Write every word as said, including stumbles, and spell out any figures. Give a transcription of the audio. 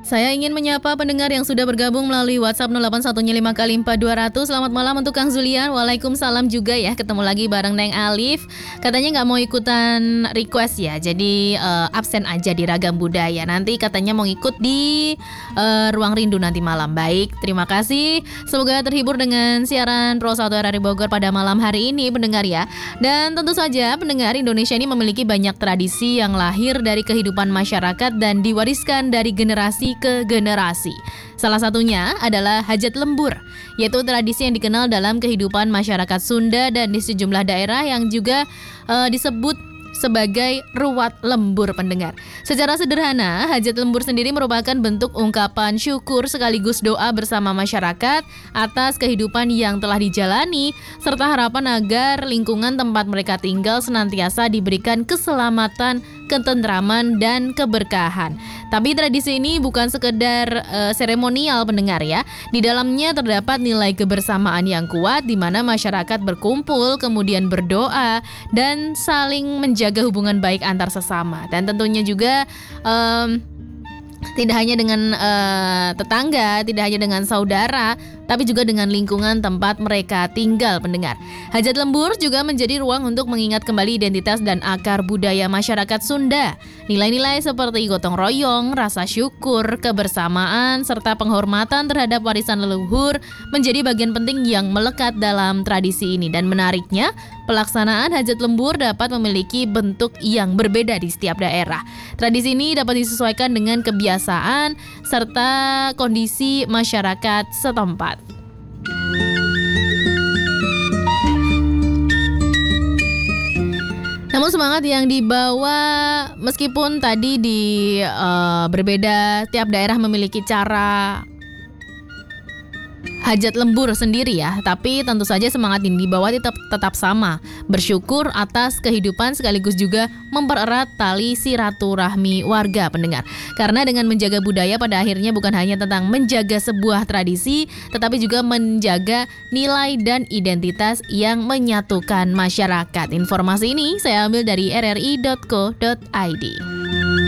Saya ingin menyapa pendengar yang sudah bergabung melalui WhatsApp nol delapan satu lima kali empat dua nol nol. Selamat malam untuk Kang Zulian. Waalaikumsalam juga ya. Ketemu lagi bareng Neng Alif. Katanya nggak mau ikutan request ya. Jadi uh, absen aja di Ragam Budaya. Nanti katanya mau ikut di uh, Ruang Rindu nanti malam. Baik, terima kasih. Semoga terhibur dengan siaran Pro satu R R I Bogor pada malam hari ini pendengar ya. Dan tentu saja pendengar, Indonesia ini memiliki banyak tradisi yang lahir dari kehidupan masyarakat dan diwariskan dari generasi ke generasi. Salah satunya adalah hajat lembur, yaitu tradisi yang dikenal dalam kehidupan masyarakat Sunda dan di sejumlah daerah yang juga uh, disebut sebagai ruat lembur pendengar. Secara sederhana, hajat lembur sendiri merupakan bentuk ungkapan syukur sekaligus doa bersama masyarakat atas kehidupan yang telah dijalani serta harapan agar lingkungan tempat mereka tinggal senantiasa diberikan keselamatan, ketentraman, dan keberkahan. Tapi tradisi ini bukan sekedar uh, seremonial pendengar ya. Di dalamnya terdapat nilai kebersamaan yang kuat di mana masyarakat berkumpul, kemudian berdoa dan saling menjaga hubungan baik antar sesama. Dan tentunya juga um, tidak hanya dengan uh, tetangga, tidak hanya dengan saudara, tapi juga dengan lingkungan tempat mereka tinggal pendengar. Hajat lembur juga menjadi ruang untuk mengingat kembali identitas dan akar budaya masyarakat Sunda. Nilai-nilai seperti gotong royong, rasa syukur, kebersamaan, serta penghormatan terhadap warisan leluhur menjadi bagian penting yang melekat dalam tradisi ini. Dan menariknya, pelaksanaan hajat lembur dapat memiliki bentuk yang berbeda di setiap daerah. Tradisi ini dapat disesuaikan dengan kebiasaan serta kondisi masyarakat setempat. Namun semangat yang dibawa meskipun tadi di uh, berbeda, tiap daerah memiliki cara hajat lembur sendiri ya, tapi tentu saja semangat yang dibawa tetap tetap sama, bersyukur atas kehidupan sekaligus juga mempererat tali silaturahmi warga pendengar. Karena dengan menjaga budaya pada akhirnya bukan hanya tentang menjaga sebuah tradisi, tetapi juga menjaga nilai dan identitas yang menyatukan masyarakat. Informasi ini saya ambil dari r r i dot co dot i d.